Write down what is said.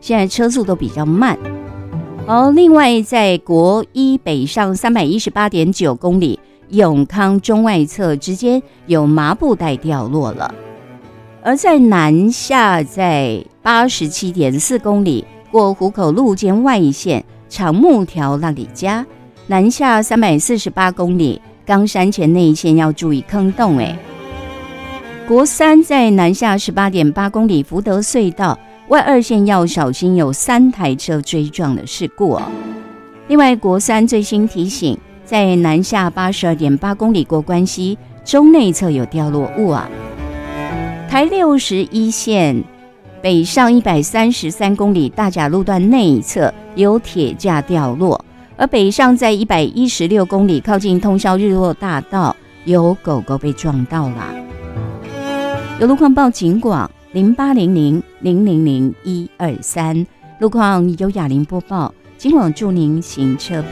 现在车速都比较慢。另外在国一北上318.9公里，永康中外侧之间有麻布袋掉落了。而在南下在87.4公里，过湖口路肩外线长木条那里家，南下348公里，冈山前内线要注意坑洞。国三在南下18.8公里，福德隧道外二线要小心有3台车追撞的事故。另外国三最新提醒，在南下82.8公里过关西中内侧有掉落物台61线北上133公里大甲路段内侧有铁架掉落，而北上在116公里靠近通霄日落大道有狗狗被撞到了。有路况报警广0800000123，路况由雅玲播报，警广祝您行车